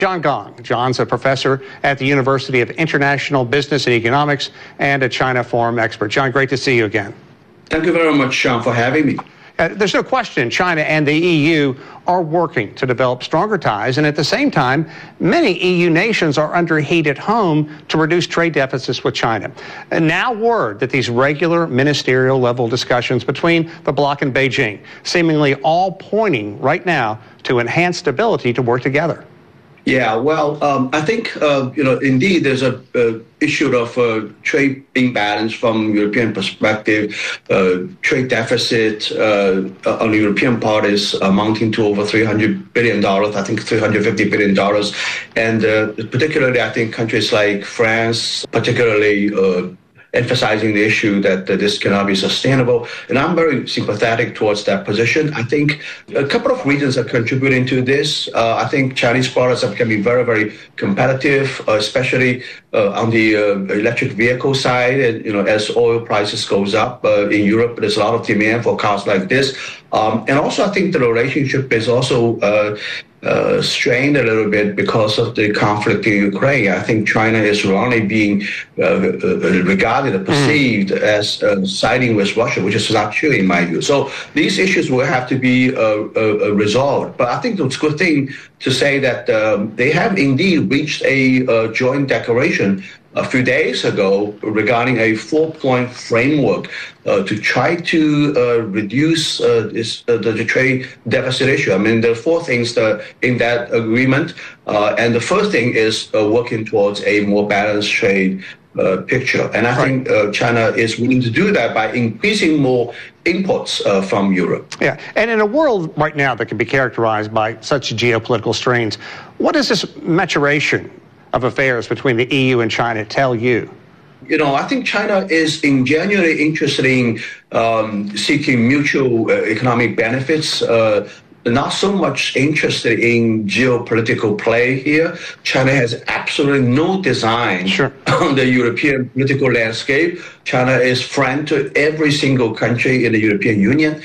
John Gong. John's a professor at the University of International Business and Economics and a China Forum expert. John, great to see you again. Thank you very much, Sean, for having me. There's no question China and the EU are working to develop stronger ties, and at the same time, many EU nations are under heat at home to reduce trade deficits with China. And now word that these regular ministerial level discussions between the bloc and Beijing, seemingly all pointing right now to enhanced ability to work together. Yeah, well, I think, indeed there's a issue of trade imbalance from European perspective, trade deficit on the European part is amounting to over $300 billion, I think $350 billion. And particularly, I think countries like France, particularly emphasizing the issue that this cannot be sustainable. And I'm very sympathetic towards that position. I think a couple of reasons are contributing to this. I think Chinese products are becoming very, very competitive, especially on the electric vehicle side. And, as oil prices goes up in Europe, there's a lot of demand for cars like this. And also, I think the relationship is also strained a little bit because of the conflict in Ukraine. I think China is wrongly being regarded or perceived as siding with Russia, which is not true in my view. So these issues will have to be resolved. But I think it's a good thing to say that they have indeed reached a joint declaration a few days ago regarding a 4-point framework to try to reduce the trade deficit issue. I mean, there are 4 things in that agreement. And the first thing is working towards a more balanced trade picture. And I think China is willing to do that by increasing more imports from Europe. Yeah, and in a world right now that can be characterized by such geopolitical strains, what does this maturation of affairs between the EU and China tell you? I think China is genuinely interested in seeking mutual economic benefits, not so much interested in geopolitical play here. China has absolutely no design on the European political landscape. China is friend to every single country in the European Union.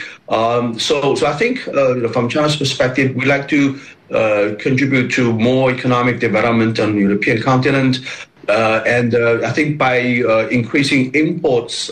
So I think from China's perspective, we like to contribute to more economic development on the European continent. And I think by increasing imports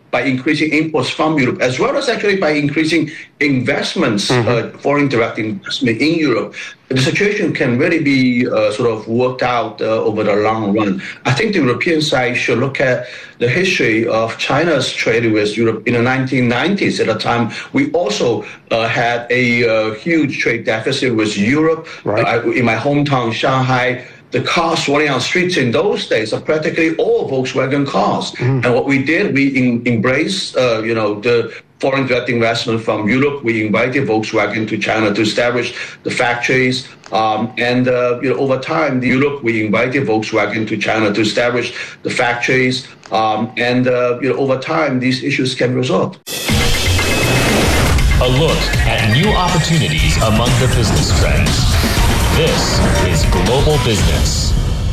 from Europe, as well as actually by increasing investments, foreign direct investment in Europe, the situation can really be sort of worked out over the long run. I think the European side should look at the history of China's trade with Europe in the 1990s. At the time, we also had a huge trade deficit with Europe. In my hometown, Shanghai, the cars running on streets in those days are practically all Volkswagen cars. And what we did, we embraced, the foreign direct investment from Europe. We invited Volkswagen to China to establish the factories. And over time, Europe, we invited Volkswagen to China to establish the factories. And over time, these issues can be resolved. A look at new opportunities among the business trends. This is Global Business.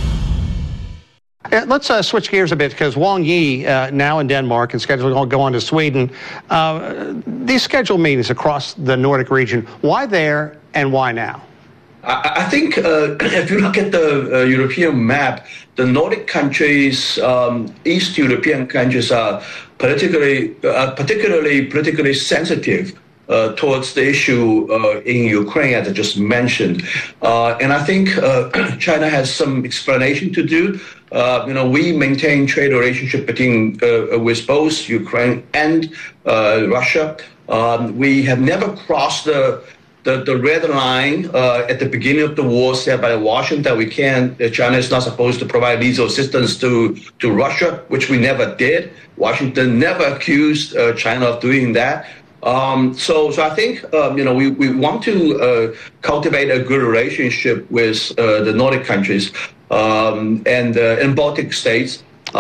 Let's switch gears a bit because Wang Yi, now in Denmark and scheduled to go on to Sweden, these scheduled meetings across the Nordic region, why there and why now? I think if you look at the European map, the Nordic countries, East European countries are particularly politically sensitive towards the issue in Ukraine, as I just mentioned. And I think China has some explanation to do. We maintain trade relationship with both Ukraine and Russia. We have never crossed the red line at the beginning of the war set by Washington that China is not supposed to provide lethal assistance to Russia, which we never did. Washington never accused China of doing that. So I think, we want to cultivate a good relationship with the Nordic countries and Baltic states.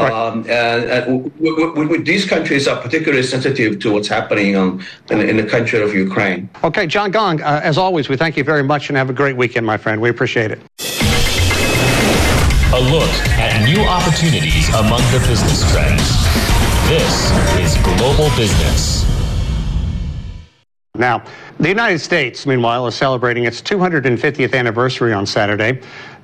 And these countries are particularly sensitive to what's happening in the country of Ukraine. Okay, John Gong, as always, we thank you very much and have a great weekend, my friend. We appreciate it. A look at new opportunities among the business trends. This is Global Business. Now, The United States, meanwhile, is celebrating its 250th anniversary on Saturday.